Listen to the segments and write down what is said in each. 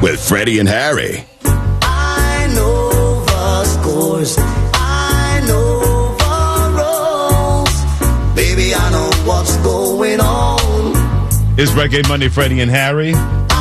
with Freddie and Harry. I know the scores. I know the rules. Baby, I know what's going on. It's Reggae Monday, Freddie and Harry.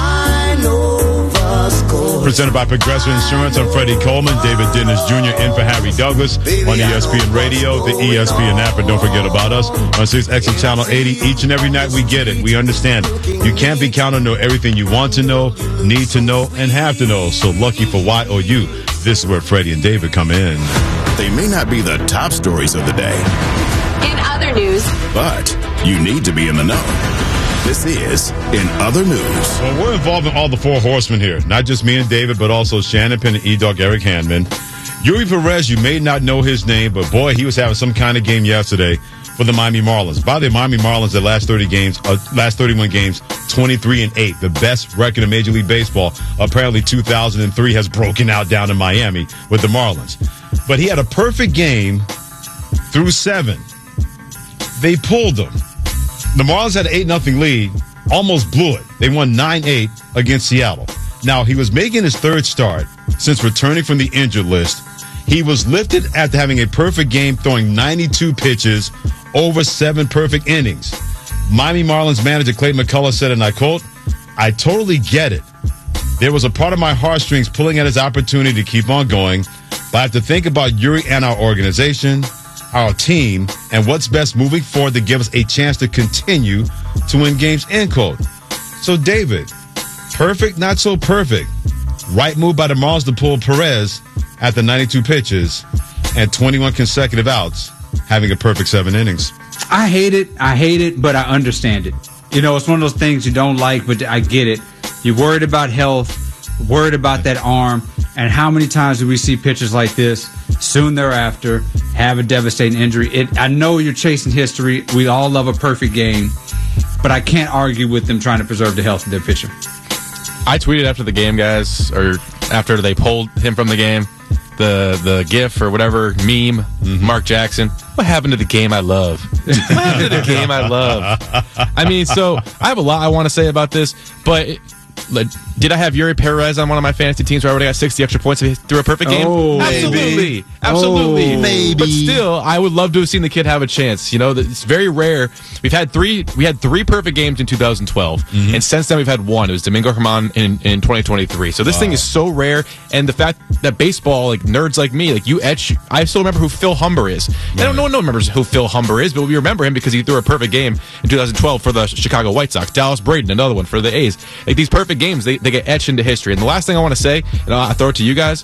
I know the scores. Presented by Progressive Insurance. I'm Freddie Coleman. David Dennis Jr. in for Harry Douglas on ESPN Radio, the ESPN app, and don't forget about us on 6XM Channel 80. Each and every night we get it. We understand it. You can't be counted to know everything you want to know, need to know, and have to know. So lucky for YOU, this is where Freddie and David come in. They may not be the top stories of the day. In other news. But you need to be in the know. This is In Other News. Well, we're involving all the four horsemen here. Not just me and David, but also Shannon Penn and E-Dog Eric Handman. Yuri Perez, you may not know his name, but boy, he was having some kind of game yesterday for the Miami Marlins. By the Miami Marlins, the last 31 games, 23-8, the best record in Major League Baseball. Apparently 2003 has broken out down in Miami with the Marlins. But he had a perfect game through 7. They pulled him. The Marlins had an 8-0 lead, almost blew it. They won 9-8 against Seattle. Now, he was making his third start since returning from the injured list. He was lifted after having a perfect game, throwing 92 pitches over 7 perfect innings. Miami Marlins manager Clayton McCullough said, and I quote, "I totally get it. There was a part of my heartstrings pulling at his opportunity to keep on going, but I have to think about Yuri and our organization, our team, and what's best moving forward to give us a chance to continue to win games," end quote. So, David, perfect, not so perfect. Right move by the Marlins to pull Perez at the 92 pitches and 21 consecutive outs, having a perfect 7 innings. I hate it, but I understand it. You know, it's one of those things you don't like, but I get it. You're worried about health, worried about that arm, and how many times do we see pitchers like this soon thereafter have a devastating injury? I know you're chasing history. We all love a perfect game, but I can't argue with them trying to preserve the health of their pitcher. I tweeted after the game, guys, or after they pulled him from the game, the GIF or whatever meme, Mark Jackson. What happened to the game I love? What happened to the game I love? I mean, so I have a lot I want to say about this, but did I have Yuri Perez on one of my fantasy teams where I already got 60 extra points through a perfect game? Absolutely. Absolutely. Maybe. But still, I would love to have seen the kid have a chance. You know, it's very rare. We had three perfect games in 2012, and since then we've had one. It was Domingo Germán in 2023. So this thing is so rare, and the fact that baseball, like nerds like me, like you etch. I still remember who Phil Humber is. Right. No one remembers who Phil Humber is, but we remember him because he threw a perfect game in 2012 for the Chicago White Sox. Dallas Braden, another one for the A's. Like these perfect games, they get etched into history. And the last thing I want to say, and I'll throw it to you guys,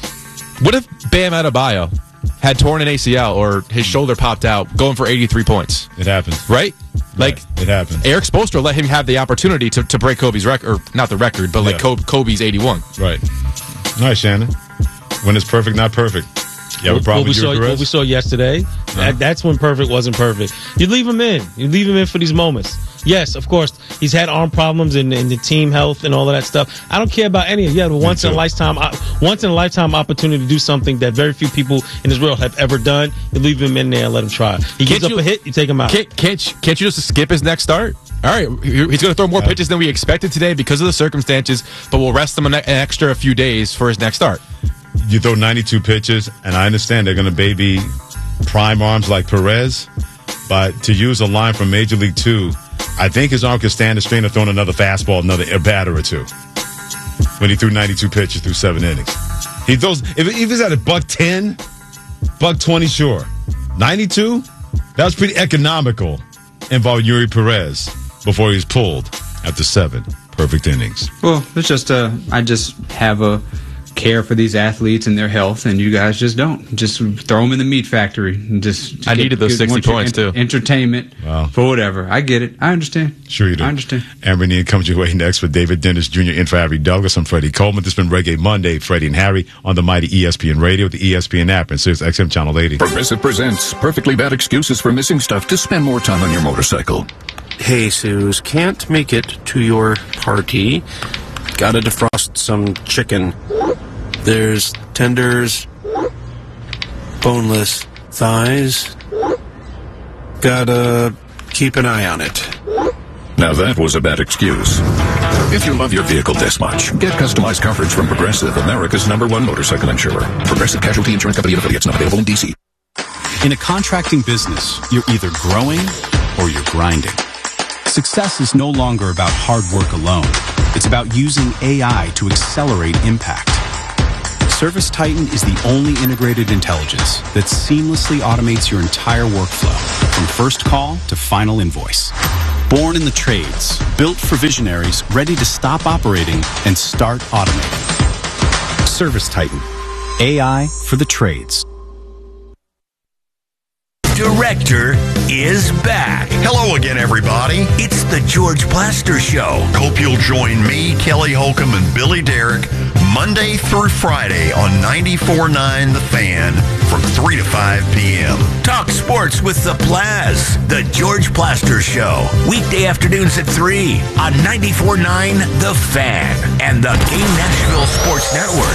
what if Bam Adebayo had torn an ACL or his shoulder popped out going for 83 points? It happens. Right? Like, it happens. Eric Spoelstra let him have the opportunity to break Kobe's record, or not the record, but like Kobe's 81. Right. All right, Shannon. When it's perfect, not perfect. Yeah, what we saw yesterday, that's when perfect wasn't perfect. You leave him in. You leave him in for these moments. Yes, of course, he's had arm problems and the team health and all of that stuff. I don't care about any of it. You had a once in a lifetime opportunity to do something that very few people in this world have ever done. You leave him in there and let him try. He gives up a hit, you take him out. Can't you just skip his next start? All right, he's going to throw more pitches than we expected today because of the circumstances, but we'll rest him an extra few days for his next start. You throw 92 pitches, and I understand they're going to baby prime arms like Perez, but to use a line from Major League 2, I think his arm could stand the strain of throwing another fastball, another batter or two. When he threw 92 pitches through 7 innings, he throws. If he's at a $110, $120, sure. 92, that was pretty economical. Involved Yuri Perez before he was pulled after 7 perfect innings. Well, it's just I just have a care for these athletes and their health, and you guys just don't. Just throw them in the meat factory. And just I needed those 60 points, too. Entertainment for whatever. I get it. I understand. Sure you do. I understand. Amber Neal comes your way next with David Dennis Jr. in for Harry Douglas. I'm Freddie Coleman. This has been Reggae Monday, Freddie and Harry on the mighty ESPN Radio, the ESPN app, and Sirius XM Channel 80. Progressive presents perfectly bad excuses for missing stuff to spend more time on your motorcycle. Hey, Suze, can't make it to your party. Gotta defrost some chicken. There's tenders, boneless thighs. Gotta keep an eye on it. Now that was a bad excuse. If you love your vehicle this much, get customized coverage from Progressive, America's #1 motorcycle insurer. Progressive Casualty Insurance Company and affiliates, not available in D.C. In a contracting business, you're either growing or you're grinding. Success is no longer about hard work alone. It's about using AI to accelerate impact. ServiceTitan is the only integrated intelligence that seamlessly automates your entire workflow, from first call to final invoice. Born in the trades, built for visionaries ready to stop operating and start automating. ServiceTitan. AI for the trades. Director is back. Hello again, everybody. It's the George Plaster Show. Hope you'll join me, Kelly Holcomb, and Billy Derrick Monday through Friday on 94.9 The Fan from 3 to 5 p.m. Talk sports with the Plaz. The George Plaster Show. Weekday afternoons at 3 on 94.9 The Fan and the Game Nashville Sports Network.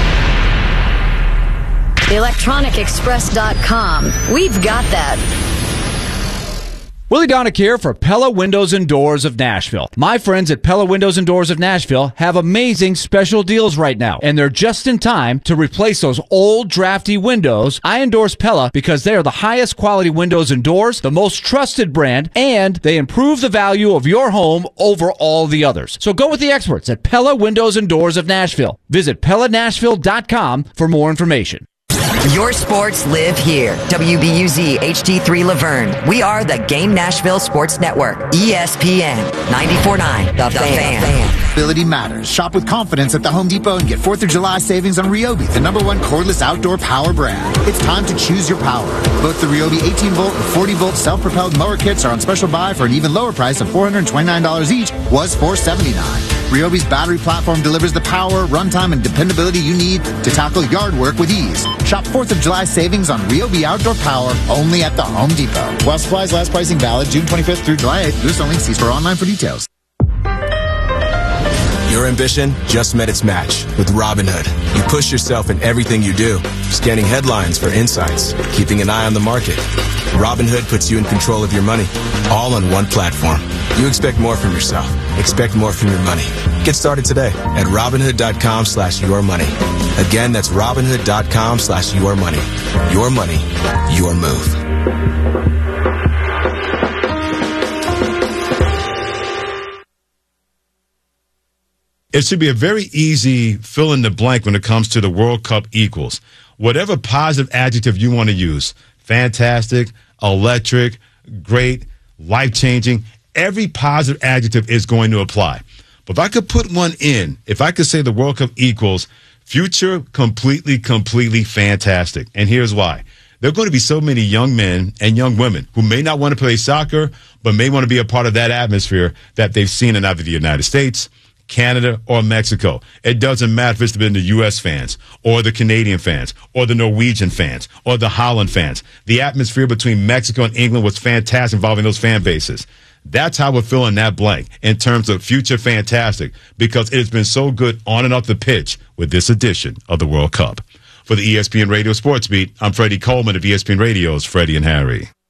ElectronicExpress.com. We've got that. Willie Donick here for Pella Windows and Doors of Nashville. My friends at Pella Windows and Doors of Nashville have amazing special deals right now, and they're just in time to replace those old drafty windows. I endorse Pella because they are the highest quality windows and doors, the most trusted brand, and they improve the value of your home over all the others. So go with the experts at Pella Windows and Doors of Nashville. Visit PellaNashville.com for more information. Your sports live here. WBUZ HD3 Laverne. We are the Game Nashville Sports Network. ESPN 94.9 The Fan. Ability matters. Shop with confidence at the Home Depot and get 4th of July savings on Ryobi, the #1 cordless outdoor power brand. It's time to choose your power. Both the Ryobi 18-volt and 40-volt self-propelled mower kits are on special buy for an even lower price of $429 each, was $479. Ryobi's battery platform delivers the power, runtime, and dependability you need to tackle yard work with ease. Shop 4th of July savings on Ryobi outdoor power only at the Home Depot. While supplies last, pricing valid June 25th through July 8th. List only. See store online for details. Your ambition just met its match with Robinhood. You push yourself in everything you do, scanning headlines for insights, keeping an eye on the market. Robinhood puts you in control of your money, all on one platform. You expect more from yourself. Expect more from your money. Get started today at Robinhood.com/yourmoney. Again, that's Robinhood.com/yourmoney. Your money, your move. It should be a very easy fill in the blank when it comes to the World Cup equals. Whatever positive adjective you want to use, fantastic, electric, great, life-changing, every positive adjective is going to apply. But if I could put one in, if I could say the World Cup equals future completely fantastic. And here's why. There are going to be so many young men and young women who may not want to play soccer, but may want to be a part of that atmosphere that they've seen in either the United States, Canada, or Mexico. It doesn't matter if it's been the U.S. fans or the Canadian fans or the Norwegian fans or the Holland fans. The atmosphere between Mexico and England was fantastic involving those fan bases. That's how we're filling that blank in terms of future fantastic, because it has been so good on and off the pitch with this edition of the World Cup. For the ESPN Radio Sports Beat, I'm Freddie Coleman of ESPN Radio's Freddie and Harry.